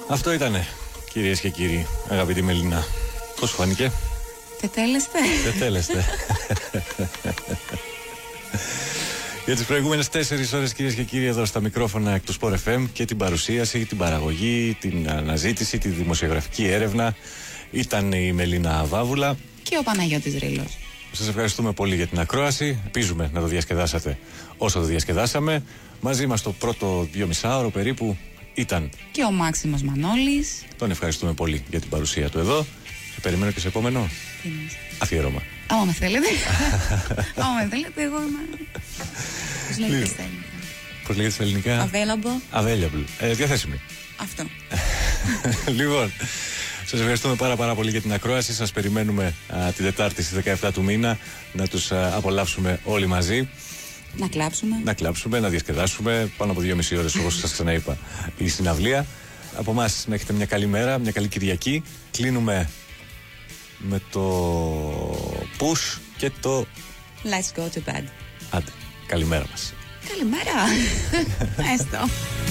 Αυτό ήτανε, κυρίες και κύριοι, αγαπητή Μελίνα. Πώς σου φάνηκε? Τετέλεστε. Για τις προηγούμενες 4 ώρες, κυρίες και κύριοι, εδώ στα μικρόφωνα εκ του Sport FM και την παρουσίαση, την παραγωγή, την αναζήτηση, τη δημοσιογραφική έρευνα ήταν η Μελίνα Βάβουλα και ο Παναγιώτης Ρήλος. Σας ευχαριστούμε πολύ για την ακρόαση. Ελπίζουμε να το διασκεδάσατε όσο το διασκεδάσαμε. Μαζί μας το πρώτο 2,5 περίπου ήταν και ο Μάξιμος Μανώλης. Τον ευχαριστούμε πολύ για την παρουσία του εδώ. Σε περιμένω και σε επόμενο αφιέρωμα. Άμα με θέλετε. Εγώ είμαι. Πώς λέγεται στα ελληνικά? Πώς λέγεται στα ελληνικά? Available. Διαθέσιμη. Αυτό. Λοιπόν, σας ευχαριστούμε πάρα πολύ για την ακρόαση. Σας περιμένουμε την Τετάρτη στις 17 του μήνα να τους απολαύσουμε όλοι μαζί. Να κλάψουμε, να διασκεδάσουμε. Πάνω από 2,5 ώρες, όπως σας ξαναείπα, η συναυλία. Από εμάς να έχετε μια καλή μέρα, μια καλή Κυριακή. Κλείνουμε με το push και το Let's go to bed. Άντε, καλημέρα μας. Καλημέρα. Έστω.